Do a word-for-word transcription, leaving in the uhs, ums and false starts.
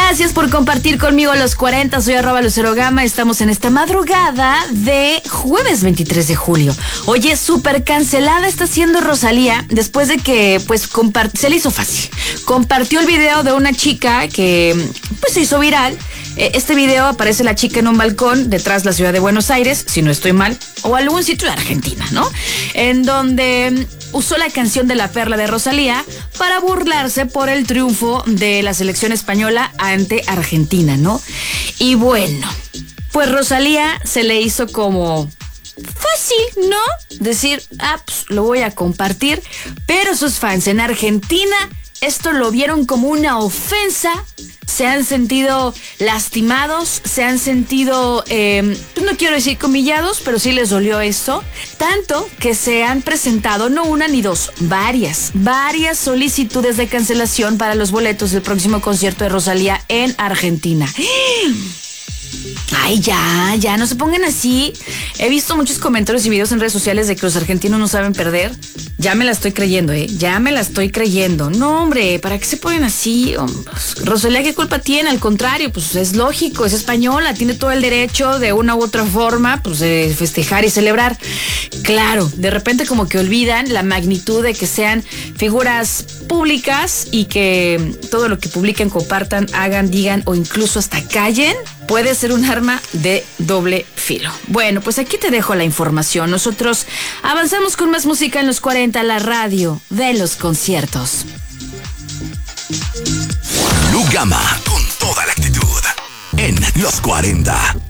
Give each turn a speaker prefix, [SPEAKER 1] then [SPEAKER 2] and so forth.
[SPEAKER 1] Gracias por compartir conmigo los cuarenta. Soy arroba Lucero Gama. Estamos en esta madrugada de jueves veintitrés de julio. Oye, súper cancelada está siendo Rosalía después de que, pues, compart- se le hizo fácil. Compartió el video de una chica que, pues, se hizo viral. Este video aparece la chica en un balcón detrás de la ciudad de Buenos Aires, si no estoy mal, o algún sitio de Argentina, ¿no? En donde usó la canción de La Perla de Rosalía para burlarse por el triunfo de la selección española ante Argentina, ¿no? Y bueno, pues Rosalía se le hizo como fácil, ¿no? Decir, ah, pues lo voy a compartir, pero sus fans en Argentina esto lo vieron como una ofensa. Se han sentido lastimados, se han sentido, eh, no quiero decir comillados, pero sí les dolió esto. Tanto que se han presentado no una ni dos, varias, varias solicitudes de cancelación para los boletos del próximo concierto de Rosalía en Argentina. Ay, ya, ya, no se pongan así. He visto muchos comentarios y videos en redes sociales de que los argentinos no saben perder. Ya me la estoy creyendo, ¿eh? Ya me la estoy creyendo. No, hombre, ¿para qué se ponen así? Pues, Rosalía, ¿qué culpa tiene? Al contrario, pues es lógico, es española, tiene todo el derecho de una u otra forma, pues de festejar y celebrar. Claro, de repente como que olvidan la magnitud de que sean figuras públicas y que todo lo que publiquen, compartan, hagan, digan o incluso hasta callen puede ser un arma de doble filo. Bueno, pues aquí te dejo la información. Nosotros avanzamos con más música en los cuarenta, la radio de los conciertos.
[SPEAKER 2] Lu Gama, con toda la actitud, en los cuarenta.